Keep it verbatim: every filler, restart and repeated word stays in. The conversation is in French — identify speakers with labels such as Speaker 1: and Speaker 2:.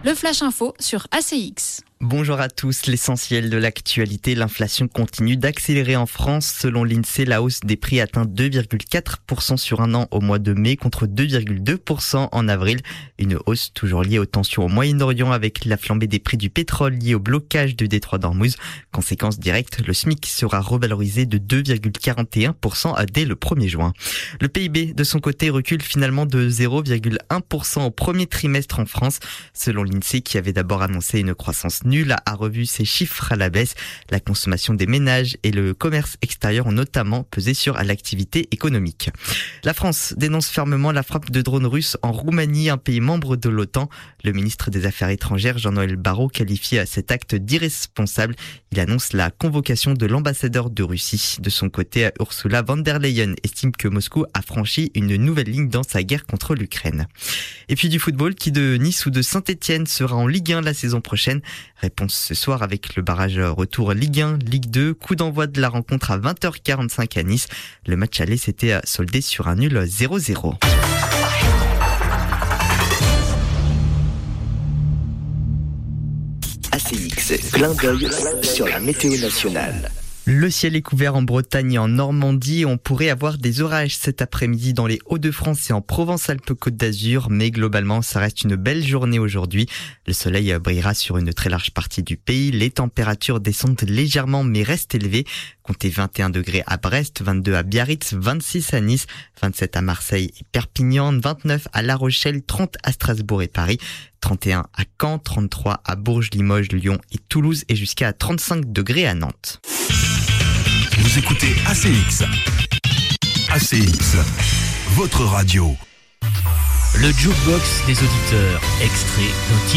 Speaker 1: Le Flash Info sur A C X.
Speaker 2: Bonjour à tous, l'essentiel de l'actualité, l'inflation continue d'accélérer en France. Selon l'INSEE, la hausse des prix atteint deux virgule quatre pour cent sur un an au mois de mai contre deux virgule deux pour cent en avril. Une hausse toujours liée aux tensions au Moyen-Orient avec la flambée des prix du pétrole liée au blocage du détroit d'Ormuz. Conséquence directe, le SMIC sera revalorisé de deux virgule quarante et un pour cent dès le premier juin. Le P I B, de son côté, recule finalement de zéro virgule un pour cent au premier trimestre en France. Selon l'INSEE, qui avait d'abord annoncé une croissance nulle, a revu ses chiffres à la baisse. La consommation des ménages et le commerce extérieur ont notamment pesé sur l'activité économique. La France dénonce fermement la frappe de drones russes en Roumanie, un pays membre de l'OTAN. Le ministre des Affaires étrangères, Jean-Noël Barrot, qualifie cet acte d'irresponsable. Il annonce la convocation de l'ambassadeur de Russie. De son côté, Ursula von der Leyen estime que Moscou a franchi une nouvelle ligne dans sa guerre contre l'Ukraine. Et puis du football, qui de Nice ou de Saint-Etienne sera en Ligue un la saison prochaine. Réponse ce soir avec le barrage retour Ligue un, Ligue deux. Coup d'envoi de la rencontre à vingt heures quarante-cinq à Nice. Le match aller s'était soldé sur un nul zéro zéro.
Speaker 3: A C X, clin d'œil sur la météo nationale.
Speaker 2: Le ciel est couvert en Bretagne et en Normandie. On pourrait avoir des orages cet après-midi dans les Hauts-de-France et en Provence-Alpes-Côte d'Azur. Mais globalement, ça reste une belle journée aujourd'hui. Le soleil brillera sur une très large partie du pays. Les températures descendent légèrement mais restent élevées. Comptez vingt et un degrés à Brest, vingt-deux à Biarritz, vingt-six à Nice, vingt-sept à Marseille et Perpignan, vingt-neuf à La Rochelle, trente à Strasbourg et Paris, trente et un à Caen, trente-trois à Bourges, Limoges, Lyon et Toulouse et jusqu'à trente-cinq degrés à Nantes.
Speaker 4: Vous écoutez A C X. A C X, votre radio.
Speaker 5: Le jukebox des auditeurs, extrait d'un